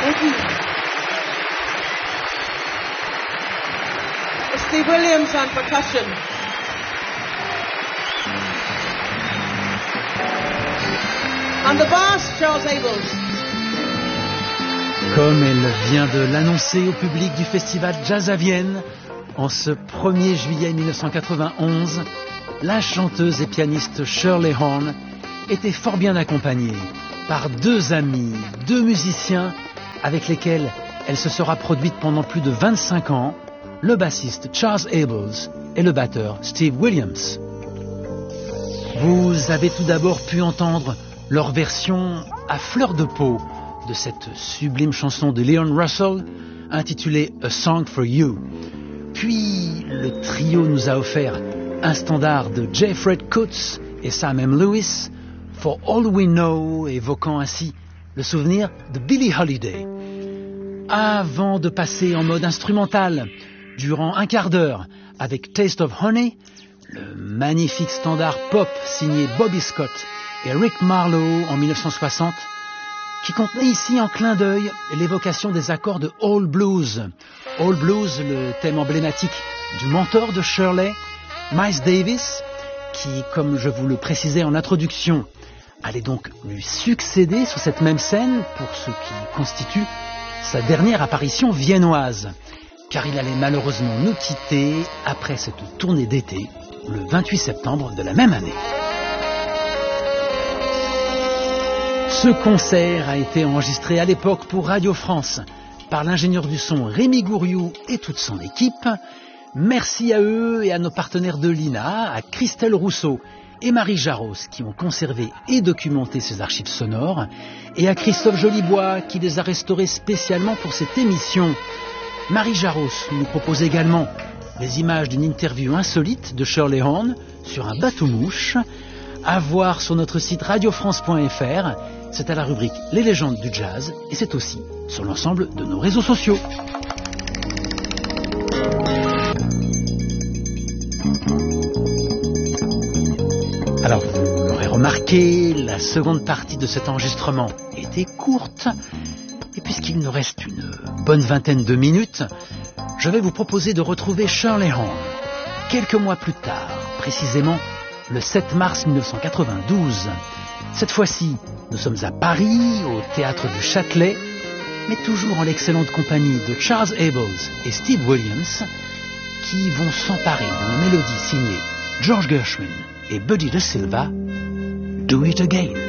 Thank you. Steve Williams on percussion. On the bass, Charles Abels. Comme elle vient de l'annoncer au public du festival Jazz à Vienne, en ce 1er juillet 1991, la chanteuse et pianiste Shirley Horn était fort bien accompagnée par deux amis, deux musiciens avec lesquels elle se sera produite pendant plus de 25 ans, le bassiste Charles Abels et le batteur Steve Williams. Vous avez tout d'abord pu entendre leur version à fleur de peau de cette sublime chanson de Leon Russell intitulée A Song for You. Puis le trio nous a offert un standard de J. Fred Coates et Sam M. Lewis, For All We Know, évoquant ainsi le souvenir de Billie Holiday. Avant de passer en mode instrumental durant un quart d'heure avec Taste of Honey, le magnifique standard pop signé Bobby Scott et Rick Marlowe en 1960, qui contenait ici en clin d'œil l'évocation des accords de All Blues. All Blues, le thème emblématique du mentor de Shirley, Miles Davis, qui, comme je vous le précisais en introduction, allait donc lui succéder sur cette même scène pour ce qui constitue sa dernière apparition viennoise, car il allait malheureusement nous quitter après cette tournée d'été, le 28 septembre de la même année. Ce concert a été enregistré à l'époque pour Radio France par l'ingénieur du son Rémi Gouriou et toute son équipe. Merci à eux et à nos partenaires de l'INA, à Christelle Rousseau et Marie Jaros qui ont conservé et documenté ces archives sonores, et à Christophe Jolibois qui les a restaurées spécialement pour cette émission. Marie Jaros nous propose également les images d'une interview insolite de Shirley Horn sur un bateau-mouche, à voir sur notre site radiofrance.fr. C'est à la rubrique Les légendes du jazz et c'est aussi sur l'ensemble de nos réseaux sociaux. Alors, vous l'aurez remarqué, la seconde partie de cet enregistrement était courte. Et puisqu'il nous reste une bonne vingtaine de minutes, je vais vous proposer de retrouver Shirley Horn quelques mois plus tard, précisément le 7 mars 1992. Cette fois-ci, nous sommes à Paris, au Théâtre du Châtelet, mais toujours en l'excellente compagnie de Charles Abels et Steve Williams, qui vont s'emparer d'une mélodie signée George Gershwin et Buddy DeSilva, Do It Again.